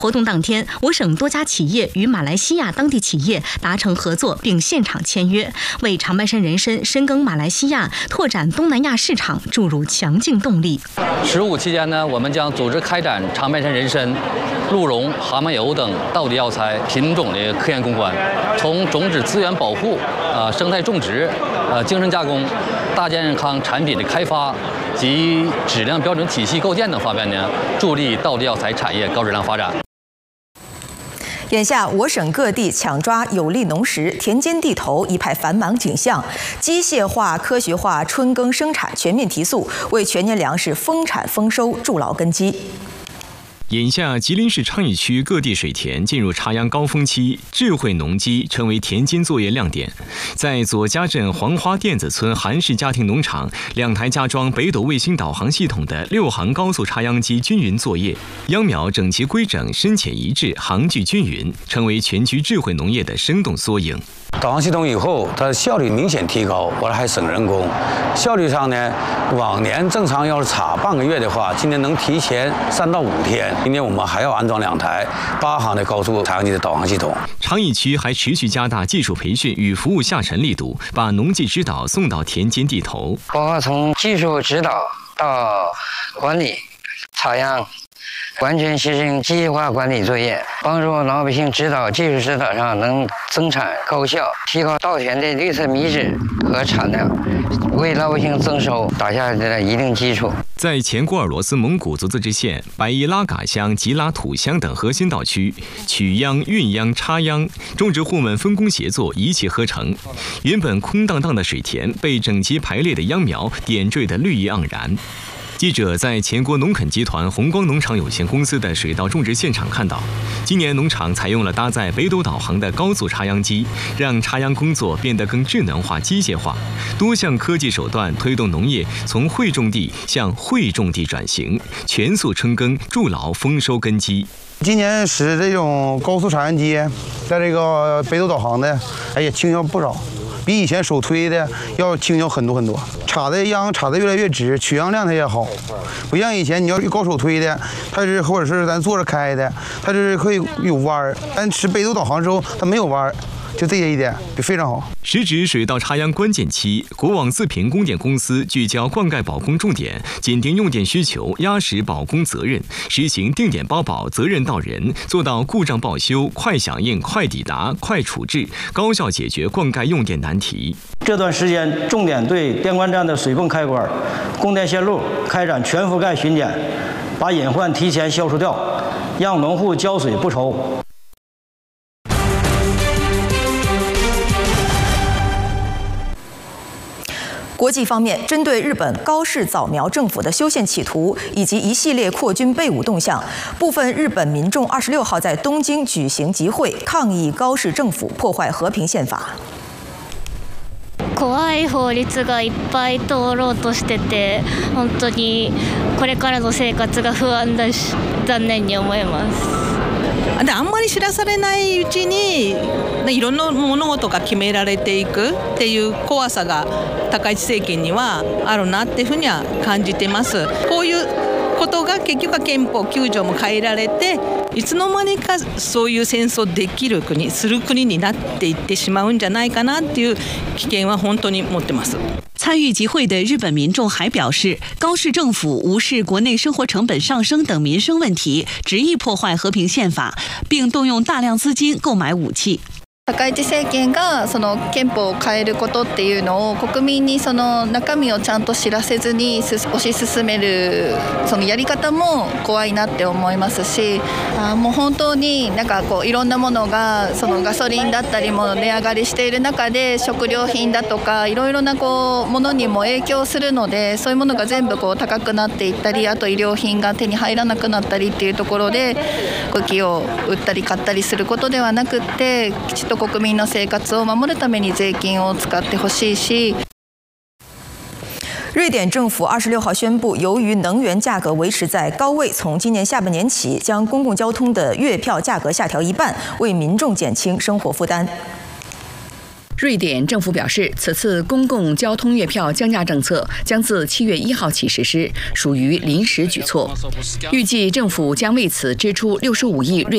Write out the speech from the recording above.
活动当天，我省多家企业与马来西亚当地企业达成合作，并现场签约，为长白山人参深耕马来西亚、拓展东南亚市场注入强劲动力。 15期间呢，我们将组织开展长白山人参、鹿茸、蛤蟆油等道地药材品种的科研攻关，从种子资源保护、生态种植、精神加工、大健康产品的开发及质量标准体系构建等方面呢，助力道地药材产业高质量发展。 眼下，我省各地抢抓有利农时，田间地头一派繁忙景象，机械化、科学化春耕生产全面提速，为全年粮食丰产丰收筑牢根基。 眼下，吉林市昌邑区各地水田进入插秧高峰期，智慧农机成为田间作业亮点。在左家镇黄花甸子村韩氏家庭农场，2台加装北斗卫星导航系统的6行高速插秧机均匀作业，秧苗整齐规整、深浅一致、行距均匀，成为全区智慧农业的生动缩影。 导航系统以后，它的效率明显提高，完了还省人工。效率上呢，往年正常要是插半个月的话，今年能提前3到5天。今年我们还要安装2台8行的高速插秧机的导航系统。 昌邑区还持续加大技术培训与服务下沉力度，把农技指导送到田间地头。 包括从技术指导到管理、插秧。完全实行机械化管理作业，帮助老百姓技术指导上能增产高效，提高稻田的绿色米质和产量，为老百姓增收打下了一定基础。 在前郭尔罗斯蒙古自治区县白衣拉嘎乡、吉拉土乡等核心稻区，取秧、运秧、插秧，种植户们分工协作，一气呵成。原本空荡荡的水田被整齐排列的秧苗点缀得绿意盎然。记者在前国农垦集团红光农场有限公司的水稻种植现场看到，今年农场采用了搭载北斗导航的高速插秧机，让插秧工作变得更智能化、机械化。多项科技手段推动农业从会种地向会种地转型，全速春耕，筑牢丰收根基。 今年使这种高速插秧机，在这个北斗导航的，轻巧不少。比以前手推的要轻巧很多很多，插的秧插的越来越直，取秧量它也好，不像以前你要搞手推的，它是或者是咱坐着开的，它是会有弯儿，但使北斗导航之后它没有弯儿。就这些一点非常好。 时值水稻插秧关键期，国网自评供电公司聚焦灌溉保供重点，紧盯用电需求，压实保供责任，实行定点包保，责任到人，做到故障报修、快响应、快抵达、快处置，高效解决灌溉用电难题。 这段时间，重点对电灌站的水泵开关、供电线路开展全覆盖巡检，把隐患提前消除掉，让农户浇水不愁。 国际方面，针对日本高市早苗政府的修宪企图以及一系列扩军备武动向，部分日本民众26号在东京举行集会，抗议高市政府破坏和平宪法。 怖い法律がいっぱい通ろうとしてて、本当にこれからの生活が不安だし、残念に思います。 あんまり知らされないうちにいろんな物事が決められていくっていう怖さが高市政権にはあるなっていうふうには感じてます。こういうことが結局は憲法9条も変えられて、いつの間にかそういう戦争できる国、する国になっていってしまうんじゃないかなっていう危険は本当に持ってます。 参与集会的日本民众还表示，高市政府无视国内生活成本上升等民生问题，执意破坏和平宪法，并动用大量资金购買武器。 高市政権がその憲法を変えることっていうのを国民にその中身をちゃんと知らせずに推し進めるそのやり方も怖いなって思いますし、もう本当になんかこういろんなものがそのガソリンだったりも値上がりしている中で、食料品だとかいろいろなこうものにも影響するので、そういうものが全部こう高くなっていったり、あと医療品が手に入らなくなったりっていうところで、武器を売ったり買ったりすることではなくって、きちっと国民の生活を守るために税金を使ってほしいし。 瑞典政府26号宣布，由于能源价格维持在高位，从今年下半年起，将公共交通的月票价格下调1半，为民众减轻生活负担。 瑞典政府表示，此次公共交通月票降价政策将自7月1号起实施，属于临时举措。预计政府将为此支出65亿瑞